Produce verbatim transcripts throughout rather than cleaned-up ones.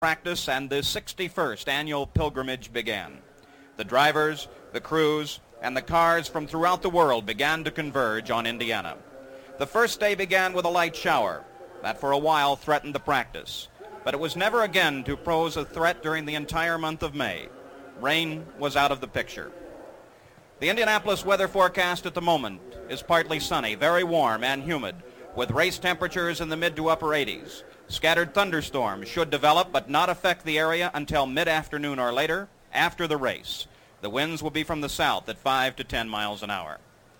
Practice and the sixty-first annual pilgrimage began. The drivers, the crews, and the cars from throughout the world began to converge on Indiana. The first day began with a light shower that for a while threatened the practice, but it was never again to pose a threat during the entire month of May. Rain was out of the picture. The Indianapolis weather forecast at the moment is partly sunny, very warm and humid, with race temperatures in the mid to upper eighties. Scattered thunderstorms should develop but not affect the area until mid-afternoon or later, after the race. The winds will be from the south at five to ten miles an hour.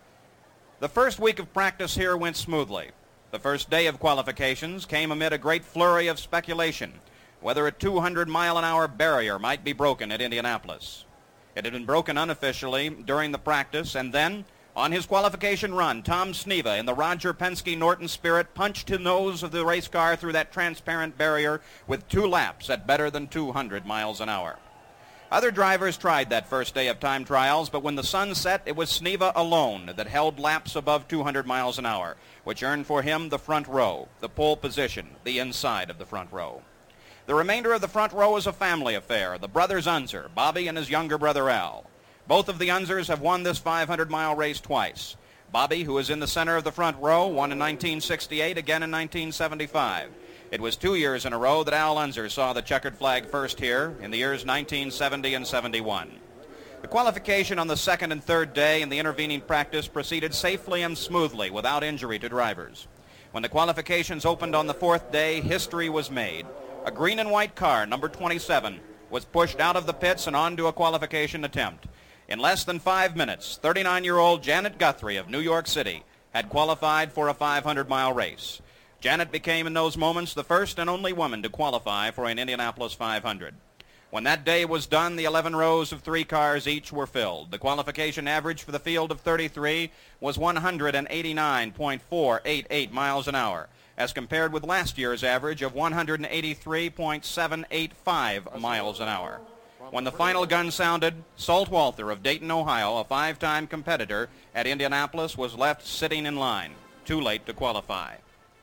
The first week of practice here went smoothly. The first day of qualifications came amid a great flurry of speculation whether a two hundred mile an hour barrier might be broken at Indianapolis. It had been broken unofficially during the practice, and then on his qualification run, Tom Sneva in the Roger Penske Norton Spirit punched the nose of the race car through that transparent barrier with two laps at better than two hundred miles an hour. Other drivers tried that first day of time trials, but when the sun set, it was Sneva alone that held laps above two hundred miles an hour, which earned for him the front row, the pole position, the inside of the front row. The remainder of the front row is a family affair, the brothers Unser, Bobby and his younger brother Al. Both of the Unzers have won this five hundred mile race twice. Bobby, who is in the center of the front row, won in nineteen sixty-eight, again in nineteen seventy-five. It was two years in a row that Al Unser saw the checkered flag first here, in the years nineteen seventy and seventy-one. The qualification on the second and third day and the intervening practice proceeded safely and smoothly without injury to drivers. When the qualifications opened on the fourth day, history was made. A green and white car, number twenty-seven, was pushed out of the pits and onto a qualification attempt. In less than five minutes, thirty-nine-year-old Janet Guthrie of New York City had qualified for a five hundred mile race. Janet became in those moments the first and only woman to qualify for an Indianapolis five hundred. When that day was done, the eleven rows of three cars each were filled. The qualification average for the field of thirty-three was one hundred eighty-nine point four eight eight miles an hour, as compared with last year's average of one hundred eighty-three point seven eight five miles an hour. When the final gun sounded, Salt Walther of Dayton, Ohio, a five-time competitor at Indianapolis, was left sitting in line, too late to qualify.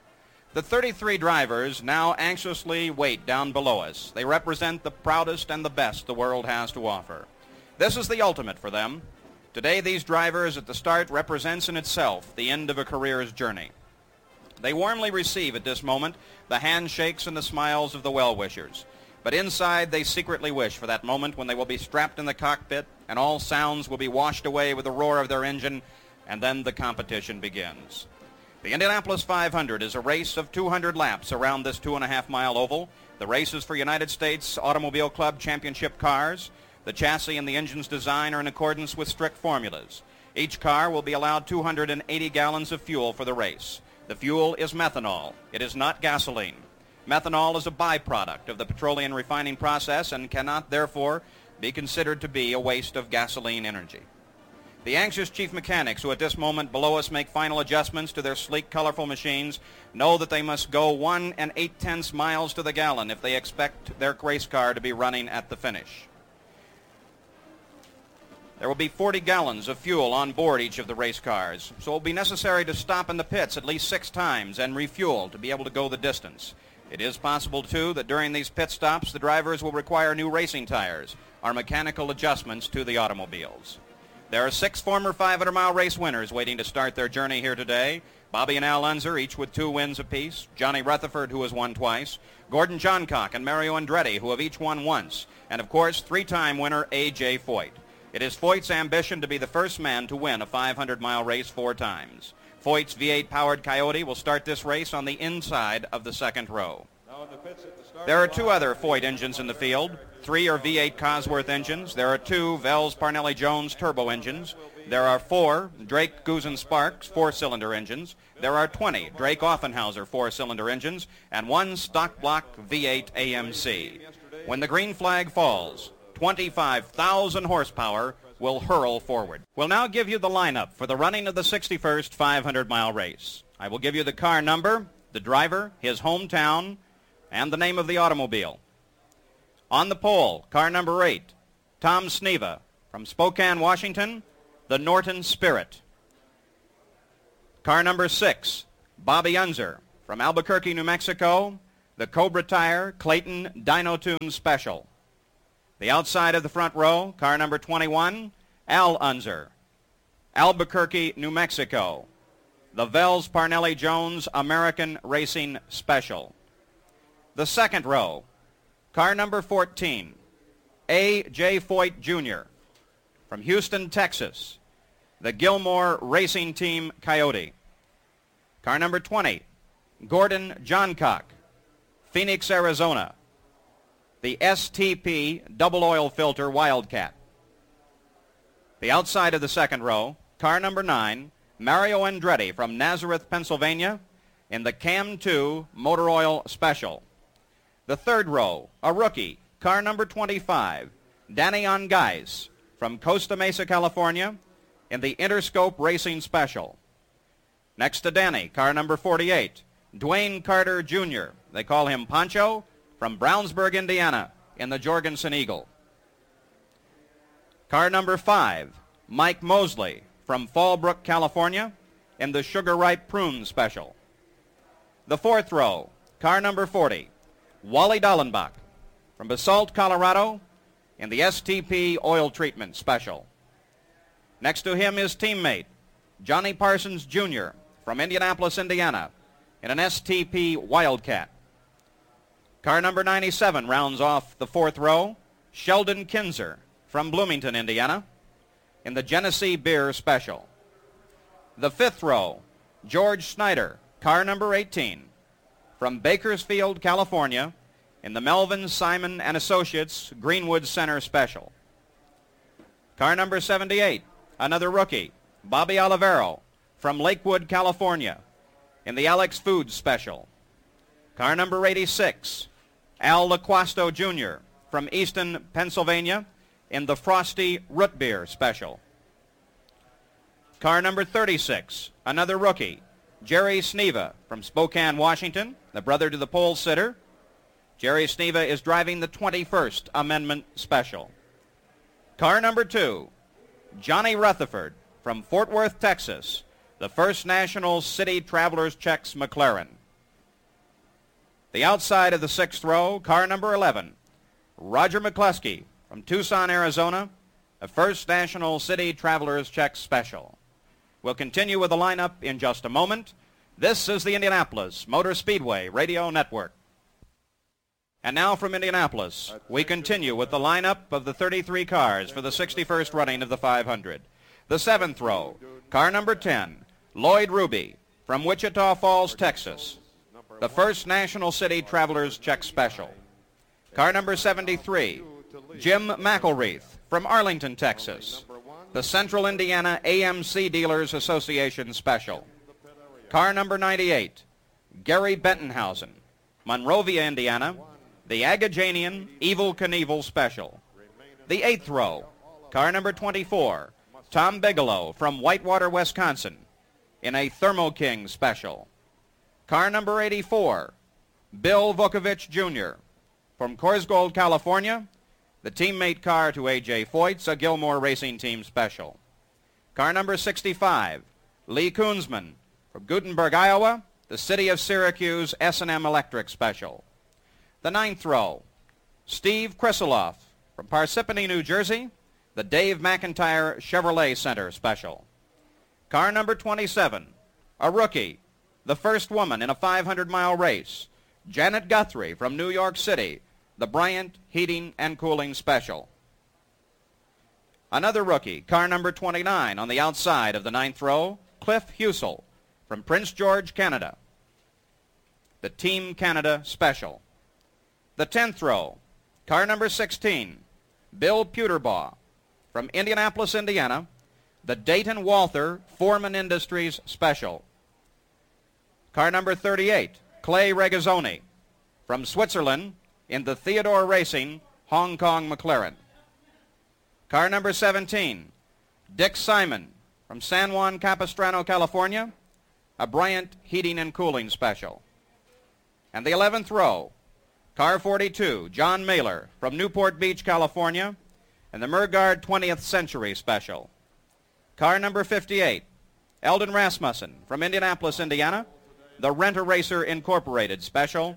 The thirty-three drivers now anxiously wait down below us. They represent the proudest and the best the world has to offer. This is the ultimate for them. Today, these drivers at the start represents in itself the end of a career's journey. They warmly receive at this moment the handshakes and the smiles of the well-wishers. But inside, they secretly wish for that moment when they will be strapped in the cockpit and all sounds will be washed away with the roar of their engine, and then the competition begins. The Indianapolis five hundred is a race of two hundred laps around this two and a half mile oval. The race is for United States Automobile Club championship cars. The chassis and the engine's design are in accordance with strict formulas. Each car will be allowed two hundred eighty gallons of fuel for the race. The fuel is methanol. It is not gasoline. Methanol is a byproduct of the petroleum refining process and cannot, therefore, be considered to be a waste of gasoline energy. The anxious chief mechanics who at this moment below us make final adjustments to their sleek, colorful machines know that they must go one and eight-tenths miles to the gallon if they expect their race car to be running at the finish. There will be forty gallons of fuel on board each of the race cars, so it will be necessary to stop in the pits at least six times and refuel to be able to go the distance. It is possible, too, that during these pit stops, the drivers will require new racing tires or mechanical adjustments to the automobiles. There are six former five hundred mile race winners waiting to start their journey here today. Bobby and Al Unser, each with two wins apiece. Johnny Rutherford, who has won twice. Gordon Johncock and Mario Andretti, who have each won once. And, of course, three-time winner A J Foyt. It is Foyt's ambition to be the first man to win a five hundred mile race four times. Foyt's V eight powered Coyote will start this race on the inside of the second row. There are two other Foyt engines in the field. Three are V eight Cosworth engines. There are two Vels Parnelli Jones turbo engines. There are four Drake Guzin Sparks four-cylinder engines. There are twenty Drake Offenhauser four-cylinder engines and one stock block V eight A M C. When the green flag falls, twenty-five thousand horsepower will hurl forward. We'll now give you the lineup for the running of the sixty-first five hundred mile race. I will give you the car number, the driver, his hometown, and the name of the automobile. On the pole, car number eight, Tom Sneva from Spokane, Washington, the Norton Spirit. Car number six, Bobby Unser from Albuquerque, New Mexico, the Cobra Tire Clayton Dynotune Special. The outside of the front row, car number twenty-one, Al Unser, Albuquerque, New Mexico, the Vels Parnelli Jones American Racing Special. The second row, car number fourteen, A J. Foyt Junior from Houston, Texas, the Gilmore Racing Team Coyote. Car number twenty, Gordon Johncock, Phoenix, Arizona, the S T P Double Oil Filter Wildcat. The outside of the second row, car number nine, Mario Andretti from Nazareth, Pennsylvania, in the Cam two Motor Oil Special. The third row, a rookie, car number twenty-five, Danny Ongais from Costa Mesa, California, in the Interscope Racing Special. Next to Danny, car number forty-eight, Dwayne Carter Junior, they call him Pancho, from Brownsburg, Indiana, in the Jorgensen Eagle. Car number five, Mike Mosley from Fallbrook, California, in the Sugar Ripe Prune Special. The fourth row, car number forty, Wally Dallenbach from Basalt, Colorado, in the S T P Oil Treatment Special. Next to him is teammate Johnny Parsons Junior from Indianapolis, Indiana, in an S T P Wildcat. Car number ninety-seven rounds off the fourth row, Sheldon Kinzer from Bloomington, Indiana, in the Genesee Beer Special. The fifth row, George Snyder, car number eighteen, from Bakersfield, California, in the Melvin Simon and Associates Greenwood Center Special. Car number seventy-eight, another rookie, Bobby Olivero from Lakewood, California, in the Alex Foods Special. Car number eighty-six, Al LaQuasto Junior from Easton, Pennsylvania, in the Frosty Root Beer Special. Car number thirty-six, another rookie, Jerry Sneva from Spokane, Washington, the brother to the pole sitter. Jerry Sneva is driving the twenty-first Amendment Special. Car number two, Johnny Rutherford from Fort Worth, Texas, the First National City Travelers Checks McLaren. The outside of the sixth row, car number eleven, Roger McCluskey from Tucson, Arizona, the First National City Travelers Checks Special. We'll continue with the lineup in just a moment. This is the Indianapolis Motor Speedway Radio Network. And now from Indianapolis, we continue with the lineup of the thirty-three cars for the sixty-first running of the five hundred. The seventh row, car number ten, Lloyd Ruby from Wichita Falls, Texas, the First National City Travelers Check Special. Car number seventy-three, Jim McElreath from Arlington, Texas, the Central Indiana A M C Dealers Association Special. Car number ninety-eight, Gary Bentonhausen, Monrovia, Indiana, the Agajanian Evel Knievel Special. The eighth row, car number twenty-four, Tom Bigelow from Whitewater, Wisconsin, in a Thermo King Special. Car number eighty-four, Bill Vukovich Junior from Corsgold, California, the teammate car to A J. Foyt's, a Gilmore Racing Team Special. Car number sixty-five, Lee Koonsman from Gutenberg, Iowa, the City of Syracuse S and M Electric Special. The ninth row, Steve Krisiloff from Parsippany, New Jersey, the Dave McIntyre Chevrolet Center Special. Car number twenty-seven, a rookie, the first woman in a five hundred mile race, Janet Guthrie from New York City, the Bryant Heating and Cooling Special. Another rookie, car number twenty-nine on the outside of the ninth row, Cliff Husel from Prince George, Canada, the Team Canada Special. The tenth row, car number sixteen, Bill Puterbaugh from Indianapolis, Indiana, the Dayton Walther Foreman Industries Special. Car number thirty-eight, Clay Regazzoni from Switzerland, in the Theodore Racing Hong Kong McLaren. Car number seventeen, Dick Simon from San Juan Capistrano, California, a Bryant Heating and Cooling Special. And the eleventh row, car forty-two, John Mailer from Newport Beach, California, and the Murgard twentieth Century Special. Car number fifty-eight, Eldon Rasmussen from Indianapolis, Indiana, the Rent-A-Racer Incorporated Special,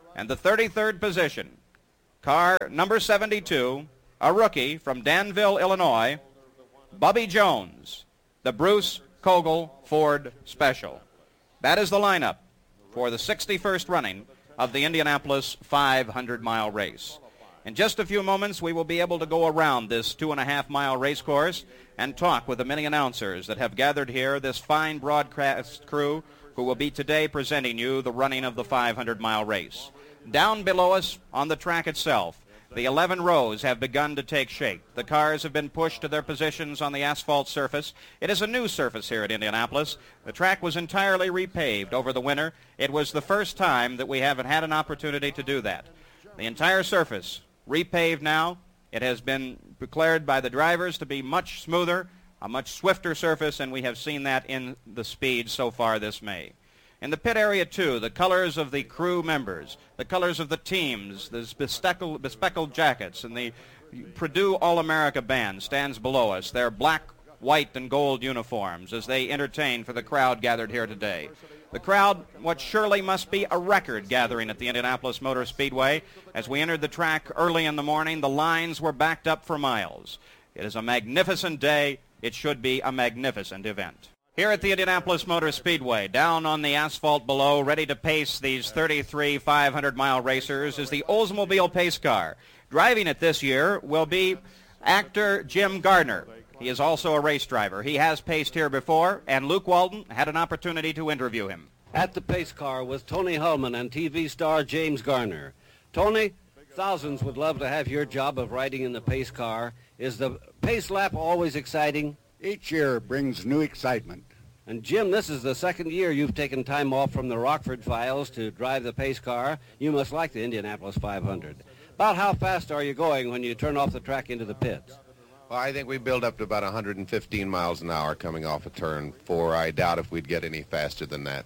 And the thirty-third position, car number seventy-two, a rookie from Danville, Illinois, Bubby Jones, the Bruce Kogel Ford Special. That is the lineup for the sixty-first running of the Indianapolis five hundred mile race. In just a few moments, we will be able to go around this two and a half mile race course and talk with the many announcers that have gathered here, this fine broadcast crew who will be today presenting you the running of the five hundred mile race. Down below us on the track itself, the eleven rows have begun to take shape. The cars have been pushed to their positions on the asphalt surface. It is a new surface here at Indianapolis. The track was entirely repaved over the winter. It was the first time that we haven't had an opportunity to do that. The entire surface repaved now. It has been declared by the drivers to be much smoother, a much swifter surface, and we have seen that in the speed so far this May. In the pit area, too, the colors of the crew members, the colors of the teams, the bespeckled, bespeckled jackets, and the Purdue All-America band stands below us. Their black, white, and gold uniforms as they entertain for the crowd gathered here today. The crowd, what surely must be a record gathering at the Indianapolis Motor Speedway. As we entered the track early in the morning, the lines were backed up for miles. It is a magnificent day. It should be a magnificent event. Here at the Indianapolis Motor Speedway, down on the asphalt below, ready to pace these thirty-three five hundred mile racers, is the Oldsmobile Pace Car. Driving it this year will be actor Jim Gardner. He is also a race driver. He has paced here before, and Luke Walton had an opportunity to interview him. At the Pace Car with Tony Hullman and T V star James Garner. Tony, thousands would love to have your job of riding in the Pace Car. Is the Pace Lap always exciting? Each year brings new excitement. And Jim, this is the second year you've taken time off from the Rockford Files to drive the Pace Car. You must like the Indianapolis five hundred. About how fast are you going when you turn off the track into the pits? Well, I think we build up to about one hundred fifteen miles an hour coming off a turn four. I doubt if we'd get any faster than that.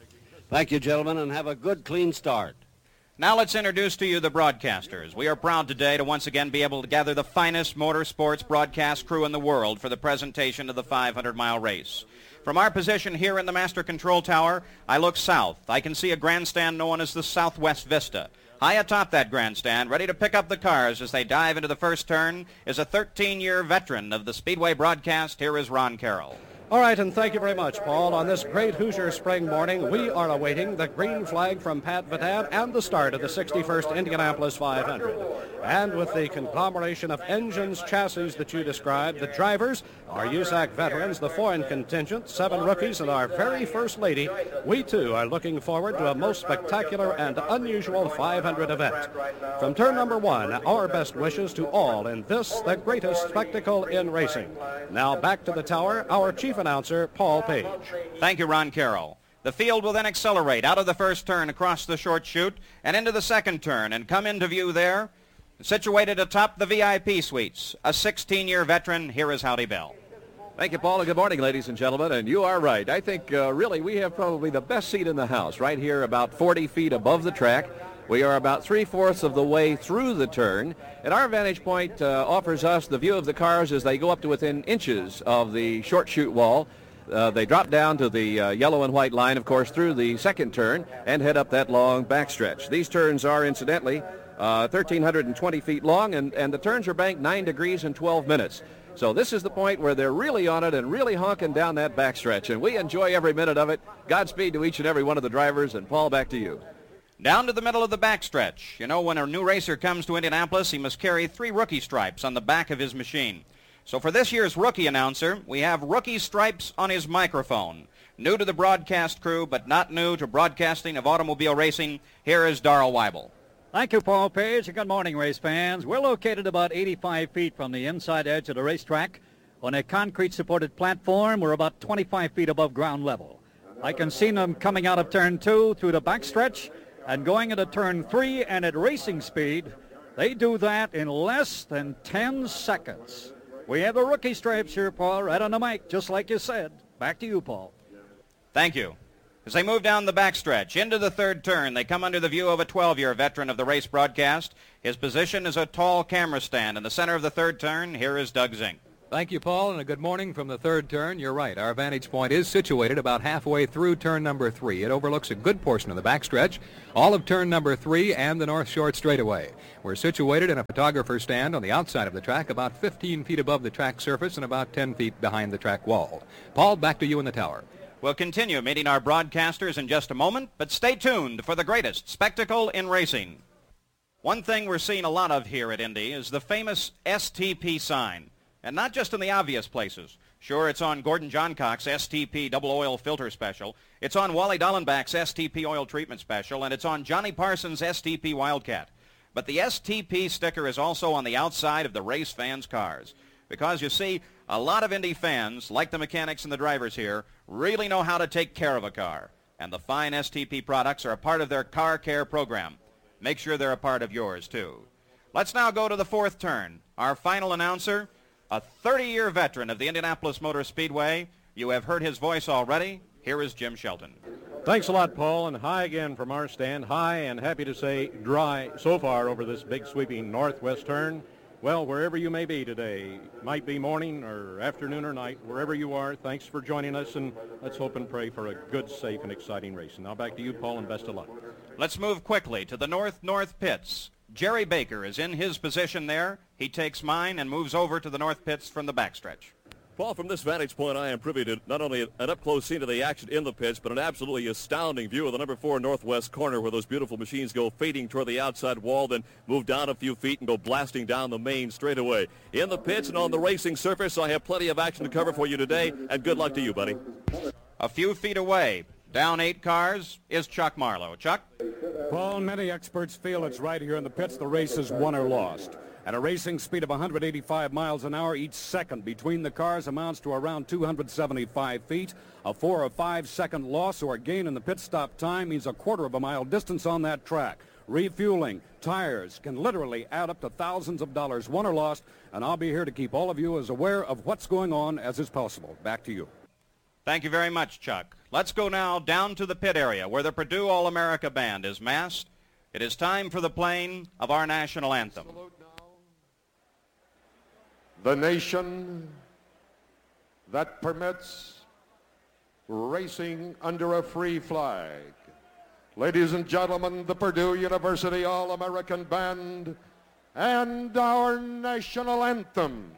Thank you, gentlemen, and have a good, clean start. Now let's introduce to you the broadcasters. We are proud today to once again be able to gather the finest motorsports broadcast crew in the world for the presentation of the five hundred mile race. From our position here in the Master Control Tower, I look south. I can see a grandstand known as the Southwest Vista. High atop that grandstand, ready to pick up the cars as they dive into the first turn, is a thirteen-year veteran of the Speedway broadcast. Here is Ron Carroll. All right, and thank you very much, Paul. On this great Hoosier spring morning, we are awaiting the green flag from Pat Vitan and the start of the sixty-first Indianapolis five hundred. And with the conglomeration of engines, chassis that you described, the drivers, our U S A C veterans, the foreign contingent, seven rookies, and our very first lady, we too are looking forward to a most spectacular and unusual five hundred event. From turn number one, our best wishes to all in this, the greatest spectacle in racing. Now back to the tower, our chief announcer, Paul Page. Thank you, Ron Carroll. The field will then accelerate out of the first turn across the short chute and into the second turn and come into view there, situated atop the V I P suites. A sixteen-year veteran, here is Howdy Bell. Thank you, Paul, and good morning, ladies and gentlemen. And you are right. I think, uh, really, we have probably the best seat in the house, right here about forty feet above the track. We are about three-fourths of the way through the turn, and our vantage point uh, offers us the view of the cars as they go up to within inches of the short chute wall. Uh, they drop down to the uh, yellow and white line, of course, through the second turn and head up that long backstretch. These turns are, incidentally, uh, one thousand three hundred twenty feet long, and, and the turns are banked nine degrees and twelve minutes. So this is the point where they're really on it and really honking down that backstretch, and we enjoy every minute of it. Godspeed to each and every one of the drivers, and Paul, back to you. Down to the middle of the backstretch. You know, when a new racer comes to Indianapolis, he must carry three rookie stripes on the back of his machine. So for this year's rookie announcer, we have rookie stripes on his microphone. New to the broadcast crew, but not new to broadcasting of automobile racing, here is Darrell Weibel. Thank you, Paul Page, and good morning, race fans. We're located about eighty-five feet from the inside edge of the racetrack. On a concrete-supported platform, we're about twenty-five feet above ground level. I can see them coming out of turn two through the backstretch and going into turn three, and at racing speed, they do that in less than ten seconds. We have the rookie stripes here, Paul, right on the mic, just like you said. Back to you, Paul. Thank you. As they move down the backstretch into the third turn, they come under the view of a twelve-year veteran of the race broadcast. His position is a tall camera stand in the center of the third turn. Here is Doug Zink. Thank you, Paul, and a good morning from the third turn. You're right. Our vantage point is situated about halfway through turn number three. It overlooks a good portion of the backstretch, all of turn number three and the North Short straightaway. We're situated in a photographer's stand on the outside of the track, about fifteen feet above the track surface and about ten feet behind the track wall. Paul, back to you in the tower. We'll continue meeting our broadcasters in just a moment, but stay tuned for the greatest spectacle in racing. One thing we're seeing a lot of here at Indy is the famous S T P sign. And not just in the obvious places. Sure, it's on Gordon Johncock's S T P double oil filter special. It's on Wally Dallenbach's S T P oil treatment special. And it's on Johnny Parsons' S T P Wildcat. But the S T P sticker is also on the outside of the race fans' cars. Because, you see, a lot of Indy fans, like the mechanics and the drivers here, really know how to take care of a car. And the fine S T P products are a part of their car care program. Make sure they're a part of yours, too. Let's now go to the fourth turn. Our final announcer, a thirty-year veteran of the Indianapolis Motor Speedway. You have heard his voice already. Here is Jim Shelton. Thanks a lot, Paul, and hi again from our stand. Hi, and happy to say dry so far over this big sweeping northwest turn. Well, wherever you may be today, might be morning or afternoon or night, wherever you are, thanks for joining us, and let's hope and pray for a good, safe, and exciting race. And now back to you, Paul, and best of luck. Let's move quickly to the north-north pits. Jerry Baker is in his position there. He takes mine and moves over to the north pits from the backstretch. Paul, from this vantage point, I am privy to not only an up-close scene of the action in the pits, but an absolutely astounding view of the number four northwest corner where those beautiful machines go fading toward the outside wall, then move down a few feet and go blasting down the main straightaway. In the pits and on the racing surface, I have plenty of action to cover for you today, and good luck to you, buddy. A few feet away, down eight cars, is Chuck Marlowe. Chuck? Paul, many experts feel it's right here in the pits the race is won or lost. At a racing speed of one hundred eighty-five miles an hour, each second between the cars amounts to around two hundred seventy-five feet. A four or five second loss or gain in the pit stop time means a quarter of a mile distance on that track. Refueling, tires can literally add up to thousands of dollars won or lost, and I'll be here to keep all of you as aware of what's going on as is possible. Back to you. Thank you very much, Chuck. Let's go now down to the pit area where the Purdue All-America Band is massed. It is time for the playing of our national anthem. The nation that permits racing under a free flag. Ladies and gentlemen, the Purdue University All-American Band and our national anthem.